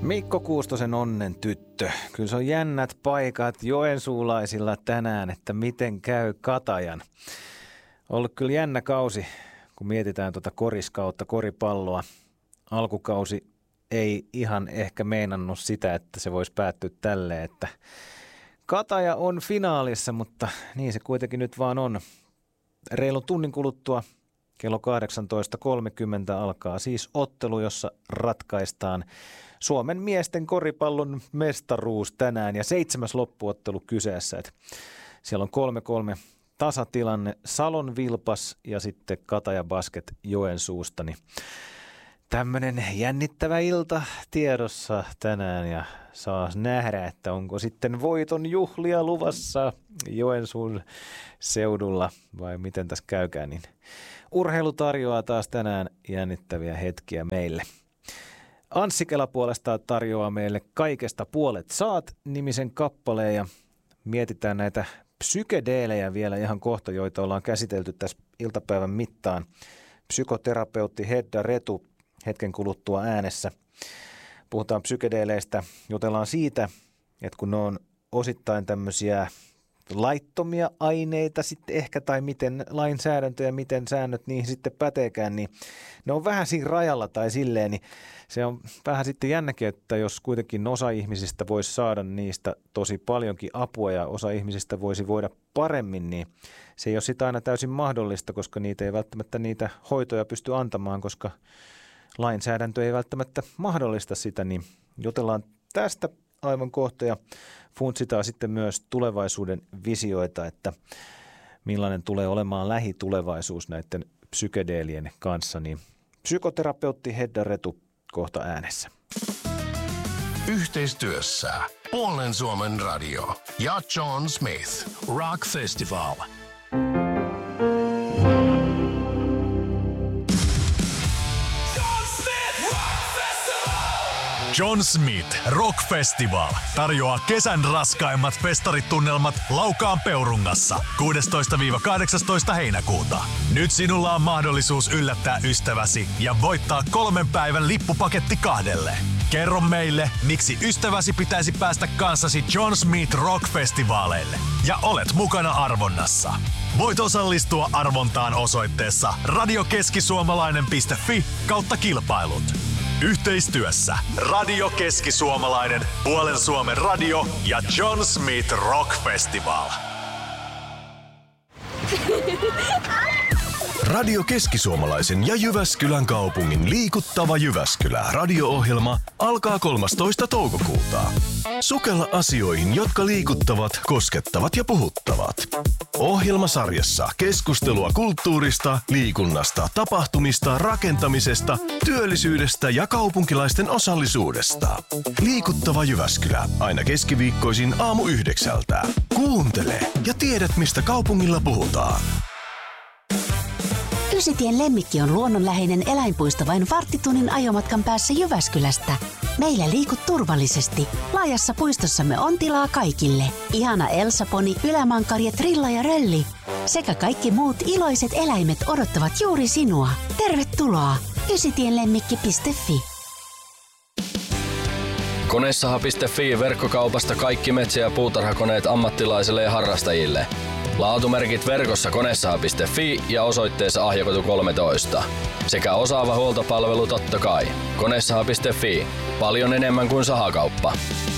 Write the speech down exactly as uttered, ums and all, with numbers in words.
Mikko Kuustosen onnen tyttö. Kyllä se on jännät paikat joensuulaisilla tänään, että miten käy Katajan. Ollut kyllä jännä kausi, kun mietitään tuota koriskautta, koripalloa. Alkukausi ei ihan ehkä meinannut sitä, että se voisi päättyä tälleen, että Kataja on finaalissa, mutta niin se kuitenkin nyt vaan on. Reilun tunnin kuluttua kello kahdeksantoista kolmekymmentä alkaa siis ottelu, jossa ratkaistaan Suomen miesten koripallon mestaruus tänään ja seitsemäs loppuottelu kyseessä. Et siellä on kolme kolme tasatilanne, Salon Vilpas ja sitten Kataja Basket Joensuusta. Niin tämmöinen jännittävä ilta tiedossa tänään ja saa nähdä, että onko sitten voiton juhlia luvassa Joensuun seudulla vai miten tässä käykään. Niin urheilu tarjoaa taas tänään jännittäviä hetkiä meille. Anssi Kela puolestaan tarjoaa meille Kaikesta puolet saat -nimisen kappaleen ja mietitään näitä psykedeelejä vielä ihan kohta, joita ollaan käsitelty tässä iltapäivän mittaan. Psykoterapeutti Hedda Retu hetken kuluttua äänessä. Puhutaan psykedeeleistä, jutellaan siitä, että kun ne on osittain tämmöisiä laittomia aineita sitten ehkä, tai miten lainsäädäntö ja miten säännöt niihin sitten päteekään, niin ne on vähän siinä rajalla tai silleen, niin se on vähän sitten jännäkin, että jos kuitenkin osa ihmisistä voisi saada niistä tosi paljonkin apua ja osa ihmisistä voisi voida paremmin, niin se ei ole sitä aina täysin mahdollista, koska niitä ei välttämättä niitä hoitoja pysty antamaan, koska lainsäädäntö ei välttämättä mahdollista sitä, niin jutellaan tästä aivan kohta ja funtsitaan sitten myös tulevaisuuden visioita, että millainen tulee olemaan lähitulevaisuus näiden psykedeelien kanssa, niin psykoterapeutti Hedda Retu kohta äänessä. Yhteistyössä Puolen Suomen radio ja John Smith Rock Festival. John Smith Rock Festival tarjoaa kesän raskaimmat festaritunnelmat Laukaan Peurungassa kuudestoista kahdeksastoista heinäkuuta. Nyt sinulla on mahdollisuus yllättää ystäväsi ja voittaa kolmen päivän lippupaketti kahdelle. Kerro meille, miksi ystäväsi pitäisi päästä kanssasi John Smith Rock Festivaaleille ja olet mukana arvonnassa. Voit osallistua arvontaan osoitteessa radiokeskisuomalainen piste fi kautta kilpailut. Yhteistyössä Radio Keski-Suomalainen, Puolen Suomen radio ja John Smith Rock Festival. Radio Keski-Suomalaisen ja Jyväskylän kaupungin liikuttava Jyväskylä radio-ohjelma alkaa kolmastoista toukokuuta. Sukella asioihin, jotka liikuttavat, koskettavat ja puhuttavat. Ohjelmasarjassa keskustelua kulttuurista, liikunnasta, tapahtumista, rakentamisesta, työllisyydestä ja kaupunkilaisten osallisuudesta. Liikuttava Jyväskylä aina keskiviikkoisin aamu yhdeksältä. Kuuntele ja tiedät, mistä kaupungilla puhutaan. Ysitien Lemmikki on luonnonläheinen eläinpuisto vain varttitunnin ajomatkan päässä Jyväskylästä. Meillä liikut turvallisesti. Laajassa puistossamme on tilaa kaikille. Ihana Elsa-poni, ylämankari, trilla ja rölli. Sekä kaikki muut iloiset eläimet odottavat juuri sinua. Tervetuloa! ysitienlemmikki piste fi. Konesaha piste fi verkkokaupasta kaikki metsä- ja puutarhakoneet ammattilaisille ja harrastajille. Laatumerkit verkossa konesaha piste fi ja osoitteessa Ahjakatu kolmetoista. Sekä osaava huoltopalvelu totta kai. konesaha piste fi. Paljon enemmän kuin sahakauppa.